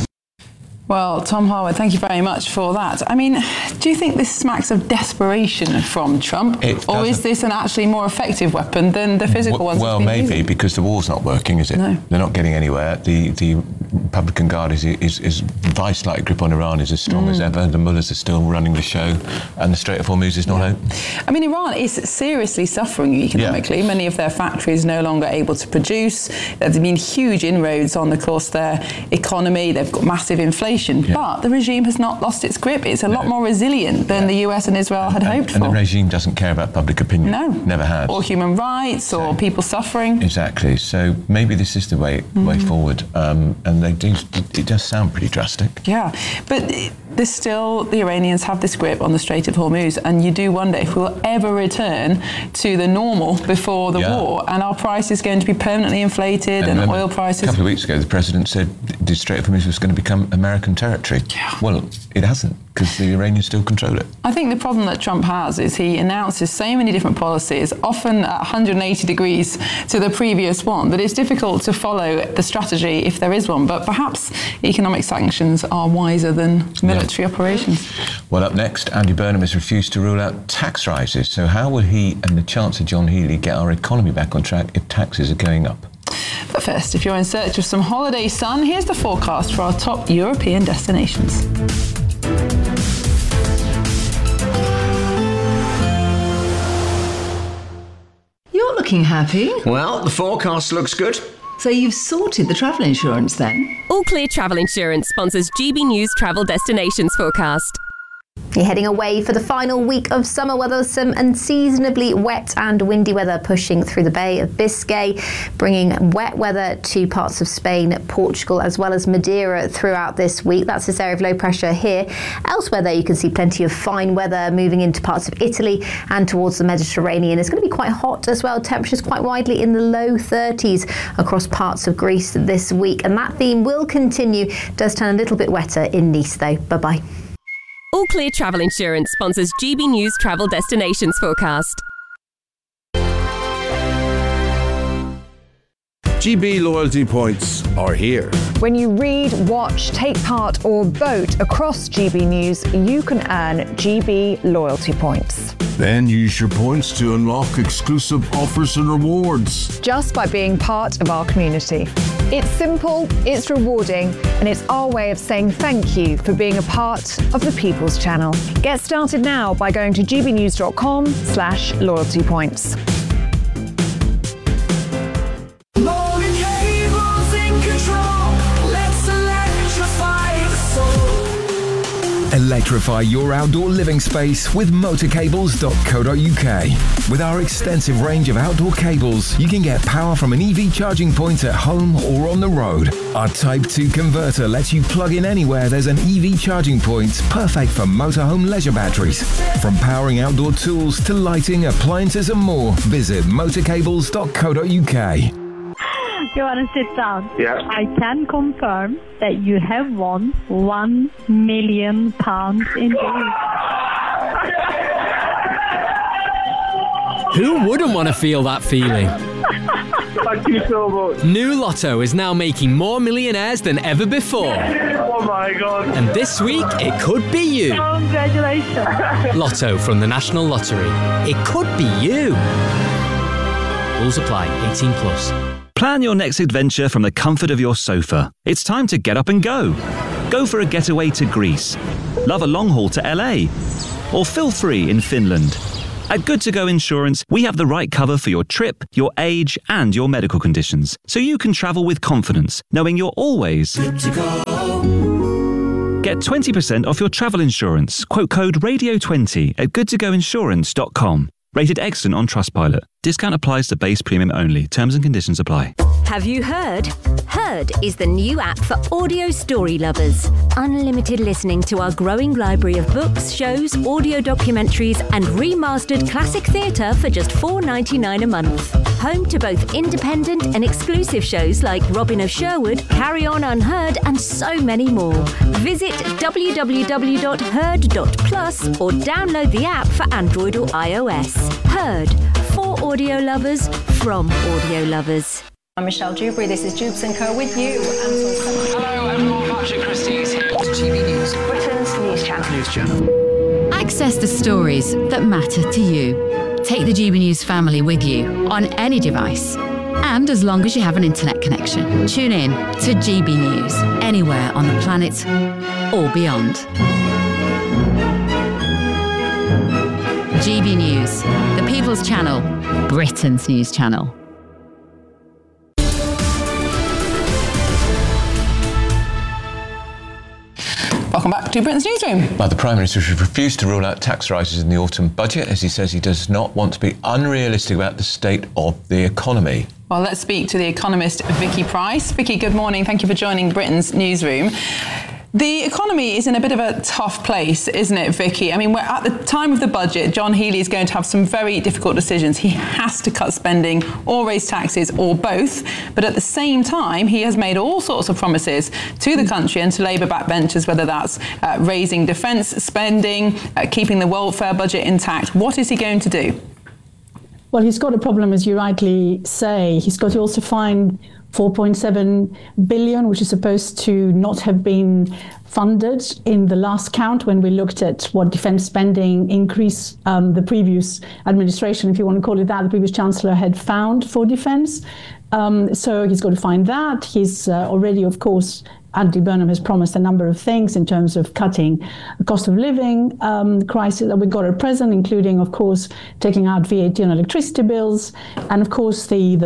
Well, Tom Harwood, thank you very much for that. I mean, do you think this smacks of desperation from Trump? Or is this an actually more effective weapon than the physical ones? Well, maybe, because the war's not working, is it? No. They're not getting anywhere. The Republican Guard is vice-like grip on Iran is as strong as ever. The mullahs are still running the show, and the Strait of Hormuz is not open. I mean, Iran is seriously suffering economically. Yeah. Many of their factories no longer able to produce. There have been huge inroads on, of course, their economy. They've got massive inflation. Yeah. But the regime has not lost its grip. It's a lot more resilient than the US and Israel had hoped for. And the regime doesn't care about public opinion. No. Never has. Or human rights, or people suffering. Exactly. So maybe this is the way forward. And it does sound pretty drastic. Yeah. But there's still, the Iranians have this grip on the Strait of Hormuz, and you do wonder if we'll ever return to the normal before the war, and our price is going to be permanently inflated, and oil prices. A couple of weeks ago, the president said the Strait of Hormuz was going to become American territory. Yeah. Well, it hasn't, because the Iranians still control it. I think the problem that Trump has is he announces so many different policies, often at 180 degrees to the previous one, that it's difficult to follow the strategy if there is one. But perhaps economic sanctions are wiser than military operations. Well, up next, Andy Burnham has refused to rule out tax rises. So how will he and the Chancellor John Healey get our economy back on track if taxes are going up? But first, if you're in search of some holiday sun, here's the forecast for our top European destinations. You're looking happy. Well, the forecast looks good. So you've sorted the travel insurance then? All Clear Travel Insurance sponsors GB News Travel Destinations Forecast. You're heading away for the final week of summer weather, some unseasonably wet and windy weather pushing through the Bay of Biscay, bringing wet weather to parts of Spain, Portugal, as well as Madeira throughout this week. That's this area of low pressure here. Elsewhere, though, you can see plenty of fine weather moving into parts of Italy and towards the Mediterranean. It's going to be quite hot as well. Temperatures quite widely in the low 30s across parts of Greece this week. And that theme will continue. It does turn a little bit wetter in Nice, though. Bye-bye. All Clear Travel Insurance sponsors GB News Travel Destinations Forecast. GB loyalty points are here. When you read, watch, take part or vote across GB News, you can earn GB loyalty points. Then use your points to unlock exclusive offers and rewards. Just by being part of our community. It's simple, it's rewarding, and it's our way of saying thank you for being a part of the People's Channel. Get started now by going to gbnews.com/loyalty points. Electrify your outdoor living space with motorcables.co.uk. With our extensive range of outdoor cables, you can get power from an EV charging point at home or on the road. Our Type 2 converter lets you plug in anywhere there's an EV charging point, perfect for motorhome leisure batteries. From powering outdoor tools to lighting, appliances and more, visit motorcables.co.uk. You want to sit down? Yeah. I can confirm that you have won £1 million in days. Who wouldn't want to feel that feeling? Thank you so much. New Lotto is now making more millionaires than ever before. Oh my God. And this week, it could be you. Congratulations. Lotto from the National Lottery. It could be you. Rules apply. 18 plus. Plan your next adventure from the comfort of your sofa. It's time to get up and go. Go for a getaway to Greece. Love a long haul to LA. Or feel free in Finland. At Good To Go Insurance, we have the right cover for your trip, your age, and your medical conditions, so you can travel with confidence, knowing you're always good to go. Get 20% off your travel insurance. Quote code RADIO20 at goodtogoinsurance.com. Rated excellent on Trustpilot. Discount applies to base premium only. Terms and conditions apply. Have you heard? Heard is the new app for audio story lovers. Unlimited listening to our growing library of books, shows, audio documentaries, and remastered classic theatre for just $4.99 a month. Home to both independent and exclusive shows like Robin of Sherwood, Carry On Unheard, and so many more. Visit www.heard.plus or download the app for Android or iOS. Heard. For audio lovers, from audio lovers. I'm Michelle Dewberry. This is Jubes & Co. with you. Hello, everyone. Patrick Christie is here. It's GB News. Britain's news channel. News channel. Access the stories that matter to you. Take the GB News family with you on any device. And as long as you have an internet connection, tune in to GB News anywhere on the planet or beyond. GB News, the People's Channel, Britain's news channel. Welcome back to Britain's Newsroom. Well, the Prime Minister has refused to rule out tax rises in the autumn budget, as he says he does not want to be unrealistic about the state of the economy. Well, let's speak to the economist Vicky Price. Vicky, good morning. Thank you for joining Britain's Newsroom. The economy is in a bit of a tough place, isn't it, Vicky? I mean, we're at the time of the budget. John Healey is going to have some very difficult decisions. He has to cut spending or raise taxes or both. But at the same time, he has made all sorts of promises to the country and to Labour backbenchers, whether that's raising defence spending, keeping the welfare budget intact. What is he going to do? Well, he's got a problem, as you rightly say. He's got to also find 4.7 billion, which is supposed to not have been funded in the last count when we looked at what defence spending increase the previous administration, if you want to call it that, the previous Chancellor had found for defence. So he's got to find that. He's already, of course, Andy Burnham has promised a number of things in terms of cutting the cost of living crisis that we've got at present, including, of course, taking out VAT on electricity bills, and, of course, the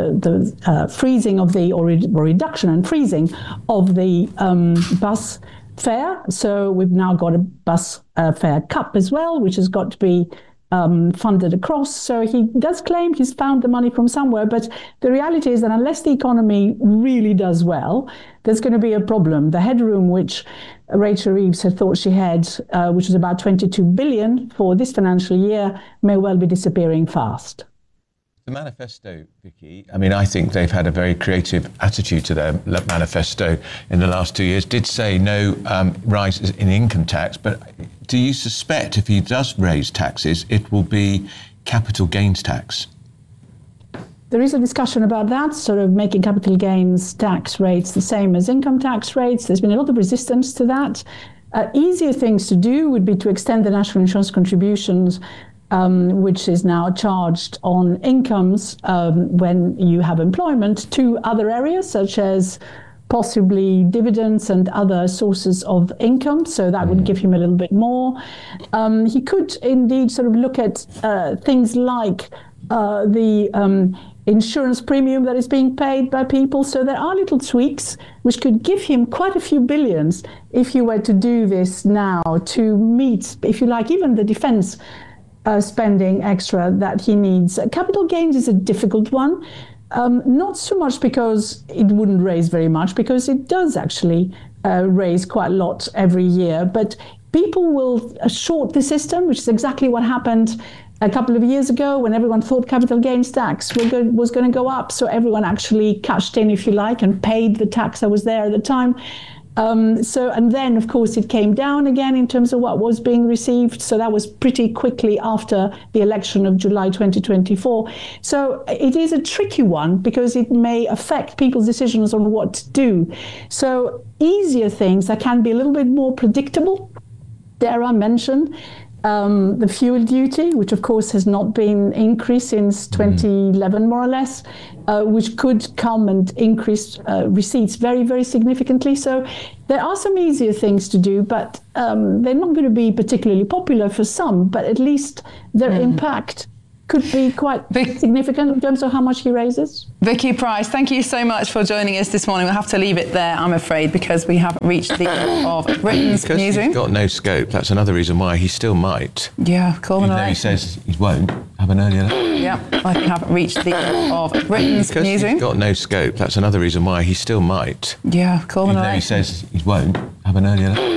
freezing of the, or reduction and freezing of the bus fare. So we've now got a bus fare cap as well, which has got to be funded across. So he does claim he's found the money from somewhere, but the reality is that unless the economy really does well, there's going to be a problem. The headroom which Rachel Reeves had thought she had, which was about 22 billion for this financial year, may well be disappearing fast. The manifesto, Vicky, I mean, I think they've had a very creative attitude to their manifesto in the last 2 years. Did say no rises in income tax, but do you suspect if he does raise taxes, it will be capital gains tax? There is a discussion about that, sort of making capital gains tax rates the same as income tax rates. There's been a lot of resistance to that. Easier things to do would be to extend the national insurance contributions which is now charged on incomes when you have employment, to other areas such as possibly dividends and other sources of income. So that would give him a little bit more. He could indeed sort of look at things like the insurance premium that is being paid by people. So there are little tweaks which could give him quite a few billions if you were to do this now to meet, if you like, even the defense spending extra that he needs. Capital gains is a difficult one. Not so much because it wouldn't raise very much, because it does actually raise quite a lot every year. But people will short the system, which is exactly what happened a couple of years ago when everyone thought capital gains tax was going to go up. So everyone actually cashed in, if you like, and paid the tax that was there at the time. And then, of course, it came down again in terms of what was being received. So that was pretty quickly after the election of July 2024. So it is a tricky one because it may affect people's decisions on what to do. So easier things that can be a little bit more predictable, dare I mention, the fuel duty, which of course has not been increased since 2011, more or less, which could come and increase receipts very, very significantly. So there are some easier things to do, but they're not going to be particularly popular for some, but at least their impact could be quite significant in terms of how much he raises. Vicky Pryce, thank you so much for joining us this morning. We'll have to leave it there, I'm afraid, because we have reached the end of Britain's because newsroom. He's got no scope. That's another reason why he still might. Yeah, call them away. He says he won't have an earlier. Yeah, I have reached the end of Britain's because newsroom. He's got no scope. That's another reason why he still might. Yeah, call them away. He says he won't have an earlier.